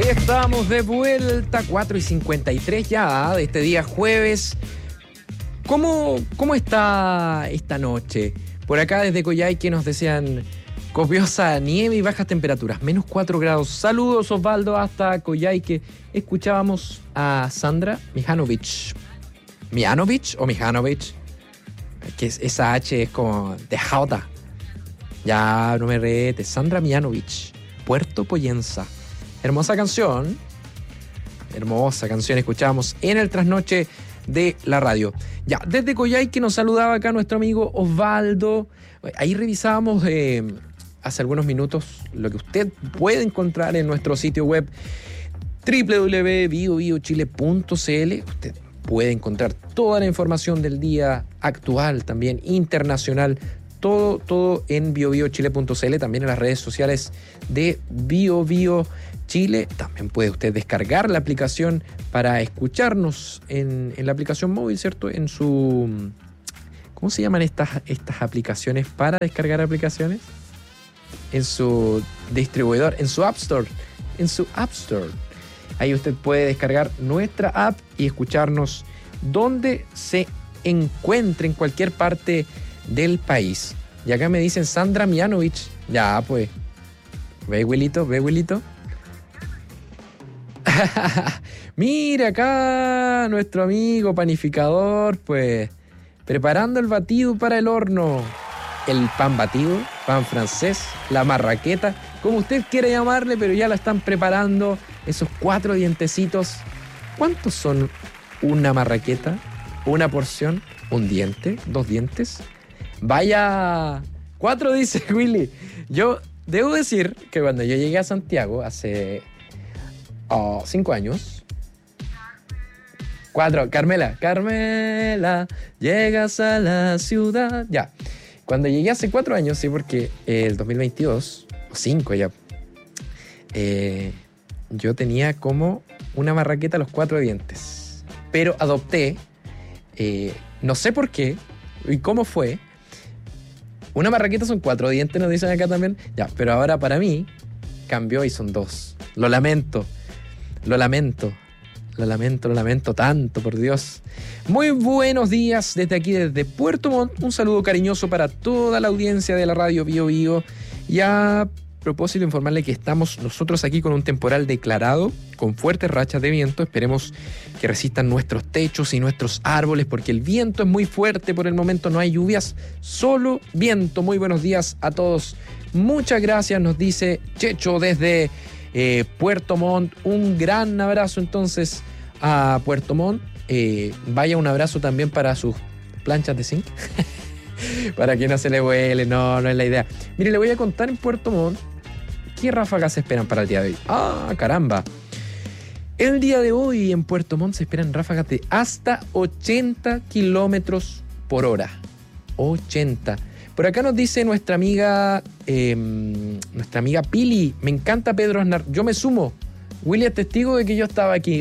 Estamos de vuelta, 4:53 ya de este día jueves. ¿Cómo está esta noche? Por acá desde Coyhaique nos desean copiosa nieve y bajas temperaturas, menos 4 grados. Saludos Osvaldo hasta Coyhaique. Escuchábamos a Sandra Mihanovic. ¿Mihanovic o Mihanovic? Que esa H es como de jauta. Ya, no me retes. Sandra Mihanovic, Puerto Poyensa. Hermosa canción escuchábamos en el trasnoche de la radio. Ya, desde Coyhaique nos saludaba acá nuestro amigo Osvaldo. Ahí revisábamos hace algunos minutos lo que usted puede encontrar en nuestro sitio web www.biobiochile.cl. Usted puede encontrar toda la información del día actual, también internacional, todo en biobiochile.cl, también en las redes sociales de BioBio Chile. También puede usted descargar la aplicación para escucharnos en la aplicación móvil, ¿cierto? En su... ¿Cómo se llaman estas aplicaciones para descargar aplicaciones? En su distribuidor, en su App Store. Ahí usted puede descargar nuestra app y escucharnos donde se encuentre, en cualquier parte del país. Y acá me dicen Sandra Mihanovic. Ya, pues. ¿Ve, Wilito? Mira acá nuestro amigo panificador, pues, preparando el batido para el horno. El pan batido, pan francés, la marraqueta, como usted quiera llamarle, pero ya la están preparando. Esos 4 dientecitos. ¿Cuántos son una marraqueta? ¿Una porción? ¿Un diente? ¿2 dientes? Vaya, 4 dice Willy. Yo debo decir que cuando yo llegué a Santiago hace 5 años. 4, Carmela, llegas a la ciudad. Ya, cuando llegué hace 4 años, sí, porque el 2022, o 5 ya, yo tenía como una marraqueta a los 4 dientes. Pero adopté, no sé por qué y cómo fue. Una marraqueta son 4 dientes, nos dicen acá también. Ya, pero ahora para mí cambió y son 2. Lo lamento tanto, por Dios. Muy buenos días desde aquí, desde Puerto Montt. Un saludo cariñoso para toda la audiencia de la radio Bio Bio. Y a propósito, informarle que estamos nosotros aquí con un temporal declarado, con fuertes rachas de viento. Esperemos que resistan nuestros techos y nuestros árboles, porque el viento es muy fuerte. Por el momento no hay lluvias, solo viento. Muy buenos días a todos. Muchas gracias, nos dice Checho desde Puerto Montt. Un gran abrazo entonces a Puerto Montt. Vaya un abrazo también para sus planchas de zinc. Para que no se le vuele, no es la idea. Mire, le voy a contar en Puerto Montt qué ráfagas se esperan para el día de hoy. ¡Ah, caramba! El día de hoy en Puerto Montt se esperan ráfagas de hasta 80 kilómetros por hora. 80. Por acá nos dice nuestra amiga Pili, me encanta Pedro Aznar, yo me sumo. Willy es testigo de que yo estaba aquí.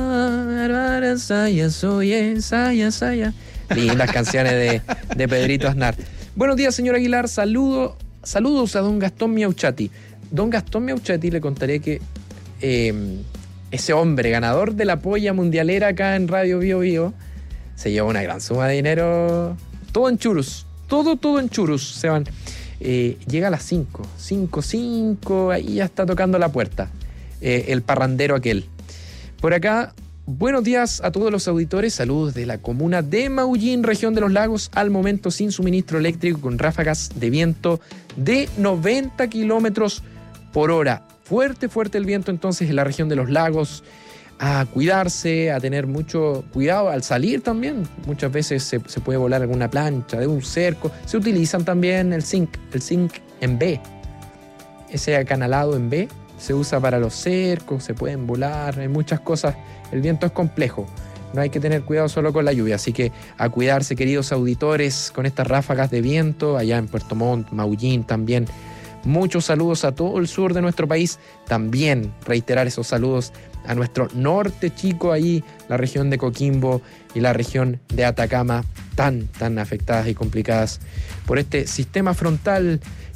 Lindas canciones de Pedrito Aznar. Buenos días, señor Aguilar. Saludos a don Gastón Miauchati. Don Gastón Miauchati, le contaré que ese hombre ganador de la polla mundialera acá en Radio Bio Bio se lleva una gran suma de dinero. Todo en churros. Todo en churros se van. Llega a las 5, ahí ya está tocando la puerta. El parrandero aquel. Por acá, buenos días a todos los auditores. Saludos de la comuna de Maullín, región de los lagos. Al momento sin suministro eléctrico, con ráfagas de viento de 90 kilómetros por hora. Fuerte el viento entonces en la región de los lagos. A cuidarse, a tener mucho cuidado al salir también. Muchas veces se puede volar alguna plancha de un cerco. Se utilizan también el zinc en B. Ese acanalado en B se usa para los cercos, se pueden volar, hay muchas cosas. El viento es complejo, no hay que tener cuidado solo con la lluvia. Así que a cuidarse, queridos auditores, con estas ráfagas de viento allá en Puerto Montt, Maullín también. Muchos saludos a todo el sur de nuestro país. También reiterar esos saludos a nuestro norte chico, ahí la región de Coquimbo y la región de Atacama, tan afectadas y complicadas por este sistema frontal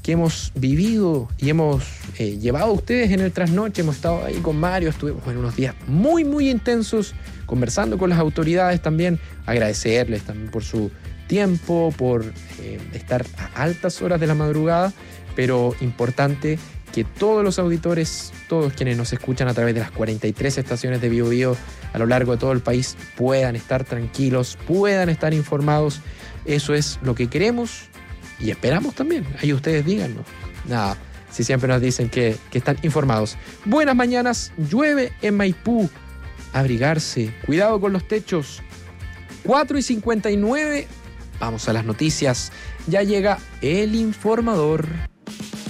que hemos vivido y hemos llevado a ustedes en el trasnoche. Hemos estado ahí con Mario, estuvimos en unos días muy, muy intensos, conversando con las autoridades también, agradecerles también por su tiempo, por estar a altas horas de la madrugada, pero importante que todos los auditores, todos quienes nos escuchan a través de las 43 estaciones de Bio Bio a lo largo de todo el país, puedan estar tranquilos, puedan estar informados. Eso es lo que queremos y esperamos también. Ahí ustedes díganos. Nada, si siempre nos dicen que están informados. Buenas mañanas, llueve en Maipú. Abrigarse, cuidado con los techos. 4:59, vamos a las noticias. Ya llega el informador.